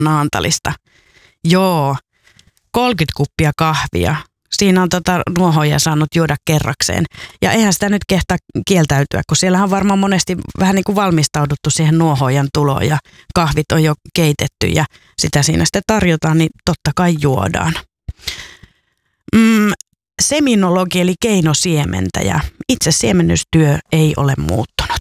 Naantalista. Joo, 30 kuppia kahvia. Siinä on nuohoja saanut juoda kerrakseen. Ja eihän sitä nyt kehtaa kieltäytyä, kun siellähän on varmaan monesti vähän niin kuin valmistauduttu siihen nuohojan tuloon ja kahvit on jo keitetty ja sitä siinä sitten tarjotaan, niin totta kai juodaan. Seminologi eli keinosiementäjä. Itse siemennystyö ei ole muuttunut.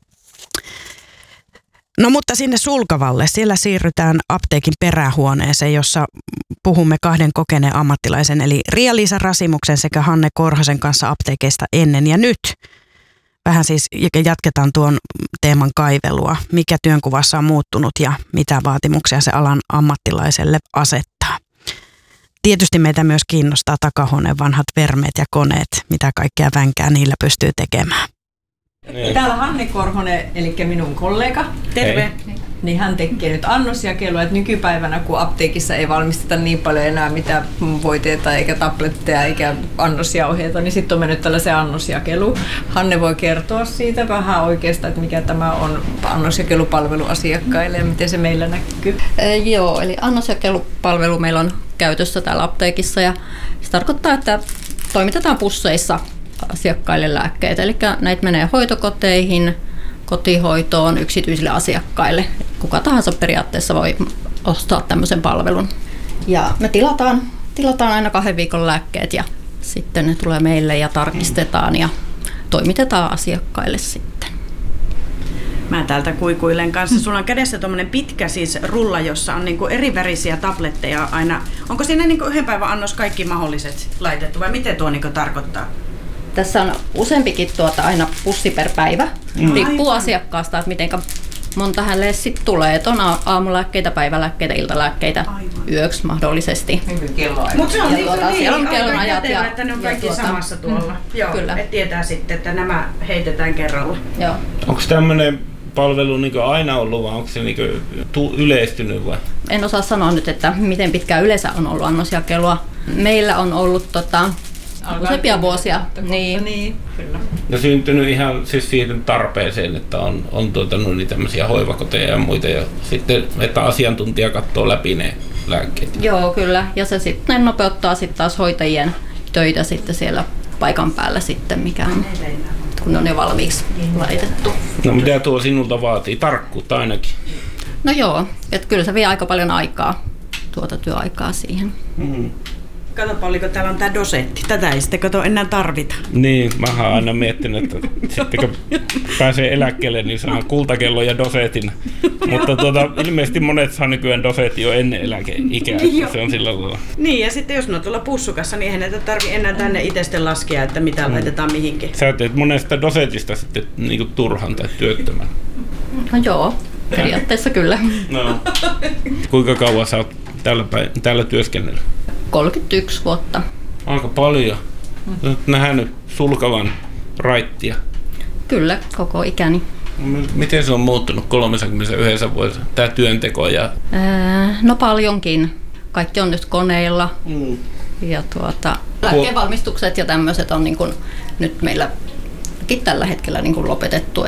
No mutta sinne Sulkavalle, siellä siirrytään apteekin perähuoneeseen, jossa puhumme kahden kokeneen ammattilaisen, eli Riia-Liisa Rasimuksen sekä Hanne Korhosen kanssa apteekeista ennen ja nyt. Vähän siis jatketaan tuon teeman kaivelua, mikä työnkuvassa on muuttunut ja mitä vaatimuksia se alan ammattilaiselle asettaa. Tietysti meitä myös kiinnostaa takahuoneen vanhat vermeet ja koneet, mitä kaikkea vänkää niillä pystyy tekemään. Täällä Hanne Korhonen, eli minun kollega. Terve. Niin hän tekee nyt annosjakelua, että nykypäivänä kun apteekissa ei valmisteta niin paljon enää mitään voiteita eikä tabletteja eikä annosjauheita, niin sitten on mennyt tällaiseen annosjakeluun. Hanne voi kertoa siitä vähän oikeastaan, että mikä tämä on annosjakelupalvelu asiakkaille ja miten se meillä näkyy. Joo, eli annosjakelupalvelu meillä on käytössä täällä apteekissa ja se tarkoittaa, että toimitetaan pusseissa asiakkaille lääkkeitä, eli näitä menee hoitokoteihin, kotihoitoon, yksityisille asiakkaille. Kuka tahansa periaatteessa voi ostaa tämmöisen palvelun. Ja me tilataan aina 2 viikon lääkkeet ja sitten ne tulee meille ja tarkistetaan ja toimitetaan asiakkaille sitten. Mä täältä kuikuilen kanssa. Sulla on kädessä tuommoinen pitkä siis rulla, jossa on niinku eri värisiä tabletteja aina. Onko siinä niinku yhden päivän annos kaikki mahdolliset laitettu vai miten tuo niinku tarkoittaa? Tässä on useampikin aina pussi per päivä. Riippuu asiakkaasta, että miten monta hänelle sitten tulee. Että on aamulääkkeitä, päivälääkkeitä, iltalääkkeitä, yöksi mahdollisesti. Mutta se on siellä on kellonajat ja että ne on kaikki samassa tuolla. Joo, kyllä. Et tietää sitten, että nämä heitetään kerralla. Joo. Onko tämmöinen palvelu niin aina ollut vai onko se niin yleistynyt vai? En osaa sanoa nyt, että miten pitkään yleensä on ollut annosjakelua. Meillä on ollut useampia vuosia. Niin, kyllä. Ja syntynyt ihan siis siihen tarpeeseen, että on niin tämmöisiä hoivakoteja ja muita ja sitten, että asiantuntija katsoo läpi ne lääkkeet. Joo, kyllä. Ja se sitten nopeuttaa sitten taas hoitajien töitä sitten siellä paikan päällä sitten, mikä on, kun ne on jo valmiiksi laitettu. No mitä tuo sinulta vaatii? Tarkkuutta ainakin. No joo, että kyllä se vie aika paljon aikaa, työaikaa siihen. Katsopa, oliko täällä on tää dosetti. Tätä ei sitten enää tarvita. Niin, mä oon aina miettinyt, että sitten kun pääsee eläkkeelle, niin saa kultakello ja dosetin. Mutta ilmeisesti monet saa nykyään dosetti jo ennen eläkeikää, se on sillä lailla. Niin, ja sitten jos ne on tuolla pussukassa, niin eihän näitä tarvitse enää tänne itse sitten laskea, että mitä laitetaan mihinkin. Sä teet monesta dosetista sitten niinku turhan tai työttömän. No joo, periaatteessa kyllä. No. Kuinka kauan sä oot täällä työskennellyt? 31 vuotta. Aika paljon. Olet nähnyt Sulkavan raittia. Kyllä, koko ikäni. Miten se on muuttunut 31 vuodessa, tämä työnteko? No paljonkin. Kaikki on nyt koneilla. Ja lääkkeenvalmistukset ja tämmöiset on niin kuin nyt meilläkin tällä hetkellä niin kuin lopetettu.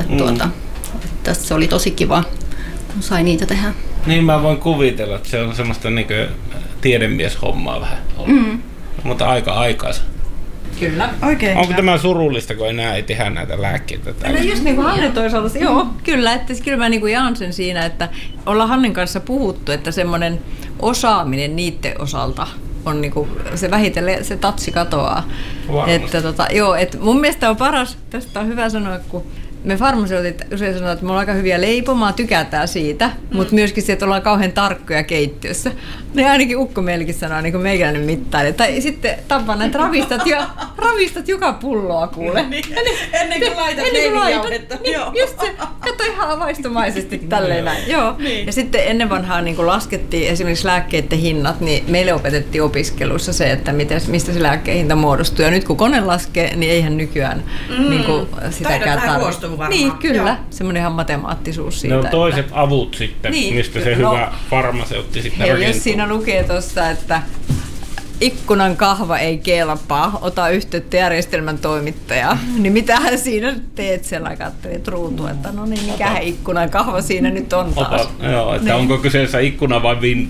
Että se oli tosi kiva, kun sai niitä tehdä. Niin mä voin kuvitella, että se on semmoista niin tiedemieshommaa vähän ollut. Mutta aika aikaisen. Kyllä. Oikein. Onko tämä surullista, kun enää ei tehdä näitä lääkkeitä? No just niin kuin Hanne toisaalta, joo, kyllä. Että kyllä mä niin kuin jaan sen siinä, että ollaan Hannen kanssa puhuttu, että semmoinen osaaminen niiden osalta on niin kuin, se vähitellen se tatsi katoaa. Että että mun mielestä on paras, tästä on hyvä sanoa, kun me farmaseutit usein sanotaan, että me ollaan aika hyviä leipomaan, tykätään siitä, mutta myöskin se, että ollaan kauhean tarkkoja keittiössä. Ne ainakin ukko meillekin sanoo, niin kuin meikäläinen mittaili. Tai sitten Tappana, että ravistat joka pulloa kuule. Ennen kuin laitat leivijauhetta. Niin, just se, kato ihan vaistomaisesti tälleen näin. Joo. Niin. Ja sitten ennen vanhaa niin kun laskettiin esimerkiksi lääkkeiden hinnat, niin meille opetettiin opiskeluissa se, että mistä se lääkkeen hinta muodostuu. Ja nyt kun kone laskee, niin eihän nykyään niin kuin sitäkään tarvitse. Niin, kyllä. Semmoinen ihan matemaattisuus siitä. Ne on toiset avut sitten, mistä se hyvä farmaseutti sitten rakentuu. Jos siinä lukee tuossa, että ikkunan kahva ei kelpaa, ota yhteyttä järjestelmän toimittajaa. Niin mitähän siinä teet siellä, katselit ruutua, että no niin, mikähän ikkunan kahva siinä nyt on taas. Joo, että onko kyseessä ikkuna vai Windows?